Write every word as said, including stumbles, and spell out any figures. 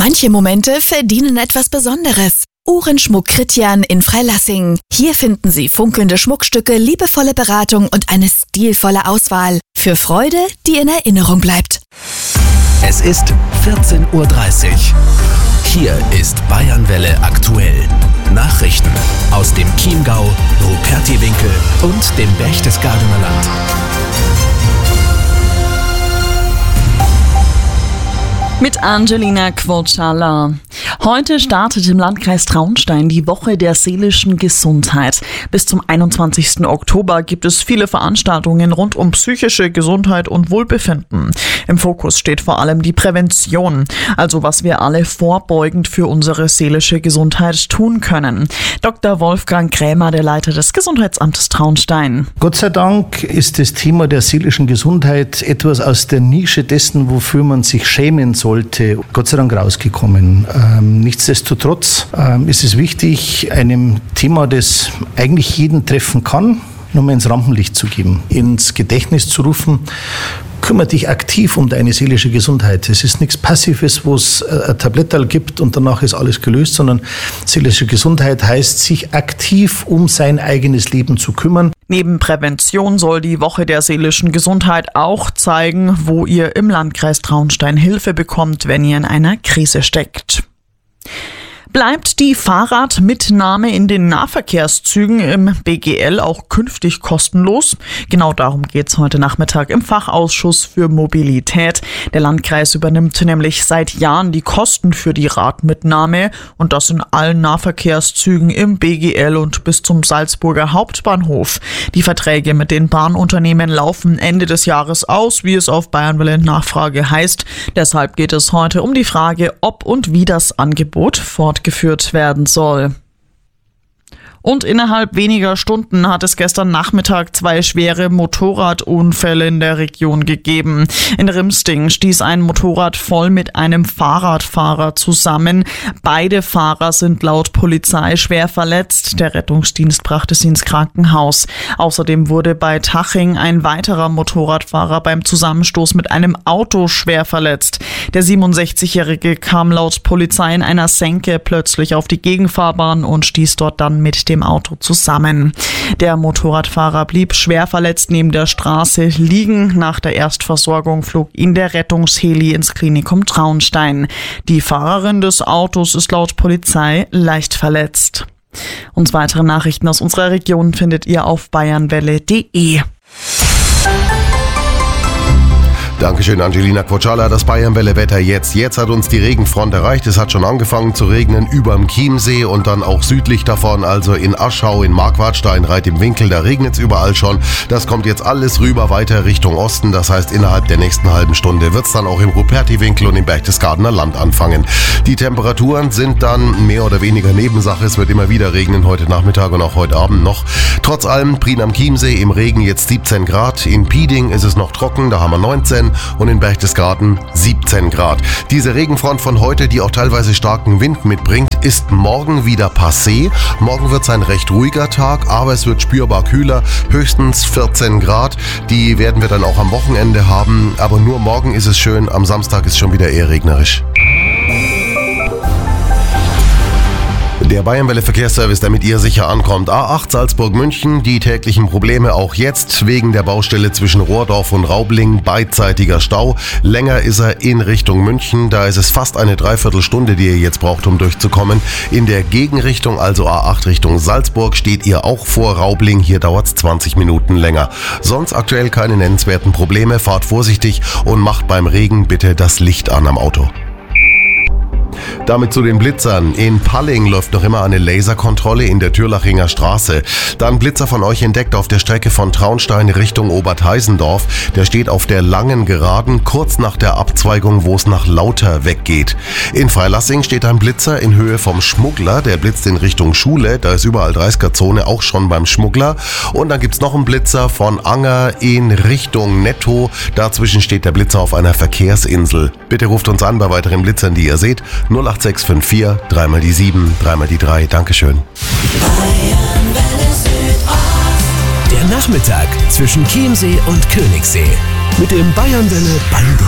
Manche Momente verdienen etwas Besonderes. Uhrenschmuck Christian in Freilassing. Hier finden Sie funkelnde Schmuckstücke, liebevolle Beratung und eine stilvolle Auswahl. Für Freude, die in Erinnerung bleibt. Es ist vierzehn Uhr dreißig. Hier ist Bayernwelle aktuell. Nachrichten aus dem Chiemgau, Rupertiwinkel und dem Berchtesgadener Land. Mit Angelina Quocala. Heute startet im Landkreis Traunstein die Woche der seelischen Gesundheit. Bis zum einundzwanzigsten Oktober gibt es viele Veranstaltungen rund um psychische Gesundheit und Wohlbefinden. Im Fokus steht vor allem die Prävention, also was wir alle vorbeugend für unsere seelische Gesundheit tun können. Doktor Wolfgang Krämer, der Leiter des Gesundheitsamtes Traunstein. Gott sei Dank ist das Thema der seelischen Gesundheit etwas aus der Nische dessen, wofür man sich schämen sollte, Gott sei Dank rausgekommen. Ähm, nichtsdestotrotz ähm, ist es wichtig, einem Thema, das eigentlich jeden treffen kann, nochmal ins Rampenlicht zu geben, ins Gedächtnis zu rufen. Kümmere dich aktiv um deine seelische Gesundheit. Es ist nichts Passives, wo es ein Tabletterl gibt und danach ist alles gelöst, sondern seelische Gesundheit heißt, sich aktiv um sein eigenes Leben zu kümmern. Neben Prävention soll die Woche der seelischen Gesundheit auch zeigen, wo ihr im Landkreis Traunstein Hilfe bekommt, wenn ihr in einer Krise steckt. Bleibt die Fahrradmitnahme in den Nahverkehrszügen im B G L auch künftig kostenlos? Genau darum geht es heute Nachmittag im Fachausschuss für Mobilität. Der Landkreis übernimmt nämlich seit Jahren die Kosten für die Radmitnahme und das in allen Nahverkehrszügen im B G L und bis zum Salzburger Hauptbahnhof. Die Verträge mit den Bahnunternehmen laufen Ende des Jahres aus, wie es auf Bayernwelle Nachfrage heißt. Deshalb geht es heute um die Frage, ob und wie das Angebot fortgeführt geführt werden soll. Und innerhalb weniger Stunden hat es gestern Nachmittag zwei schwere Motorradunfälle in der Region gegeben. In Rimsting stieß ein Motorrad voll mit einem Fahrradfahrer zusammen. Beide Fahrer sind laut Polizei schwer verletzt. Der Rettungsdienst brachte sie ins Krankenhaus. Außerdem wurde bei Taching ein weiterer Motorradfahrer beim Zusammenstoß mit einem Auto schwer verletzt. Der siebenundsechzigjährige kam laut Polizei in einer Senke plötzlich auf die Gegenfahrbahn und stieß dort dann mit dem Auto zusammen. Der Motorradfahrer blieb schwer verletzt neben der Straße liegen. Nach der Erstversorgung flog ihn der Rettungsheli ins Klinikum Traunstein. Die Fahrerin des Autos ist laut Polizei leicht verletzt. Und weitere Nachrichten aus unserer Region findet ihr auf bayernwelle punkt de. Dankeschön, Angelina Quocala. Das Bayernwelle-Wetter jetzt. Jetzt hat uns die Regenfront erreicht. Es hat schon angefangen zu regnen überm Chiemsee und dann auch südlich davon, also in Aschau, in Marquardstein, Reit im Winkel. Da regnet es überall schon. Das kommt jetzt alles rüber weiter Richtung Osten. Das heißt, innerhalb der nächsten halben Stunde wird es dann auch im Rupertiwinkel und im Berchtesgadener Land anfangen. Die Temperaturen sind dann mehr oder weniger Nebensache. Es wird immer wieder regnen, heute Nachmittag und auch heute Abend noch. Trotz allem, Prien am Chiemsee im Regen jetzt siebzehn Grad. In Pieding ist es noch trocken, da haben wir neunzehn. Und in Berchtesgaden siebzehn Grad. Diese Regenfront von heute, die auch teilweise starken Wind mitbringt, ist morgen wieder passé. Morgen wird es ein recht ruhiger Tag, aber es wird spürbar kühler, höchstens vierzehn Grad. Die werden wir dann auch am Wochenende haben, aber nur morgen ist es schön, am Samstag ist schon wieder eher regnerisch. Der Bayernwelle Verkehrsservice, damit ihr sicher ankommt. A acht Salzburg-München, die täglichen Probleme auch jetzt wegen der Baustelle zwischen Rohrdorf und Raubling, beidseitiger Stau. Länger ist er in Richtung München, da ist es fast eine Dreiviertelstunde, die ihr jetzt braucht, um durchzukommen. In der Gegenrichtung, also A acht Richtung Salzburg, steht ihr auch vor Raubling, hier dauert es zwanzig Minuten länger. Sonst aktuell keine nennenswerten Probleme, fahrt vorsichtig und macht beim Regen bitte das Licht an am Auto. Damit zu den Blitzern. In Palling läuft noch immer eine Laserkontrolle in der Türlachinger Straße. Dann Blitzer von euch entdeckt auf der Strecke von Traunstein Richtung Obertheisendorf. Der steht auf der langen Geraden, kurz nach der Abzweigung, wo es nach Lauter weggeht. In Freilassing steht ein Blitzer in Höhe vom Schmuggler. Der blitzt in Richtung Schule. Da ist überall dreißiger-Zone, auch schon beim Schmuggler. Und dann gibt's noch einen Blitzer von Anger in Richtung Netto. Dazwischen steht der Blitzer auf einer Verkehrsinsel. Bitte ruft uns an bei weiteren Blitzern, die ihr seht. null acht sechs fünf vier, dreimal die sieben, dreimal die drei. Dankeschön. Der Nachmittag zwischen Chiemsee und Königssee mit dem Bayernwelle Band.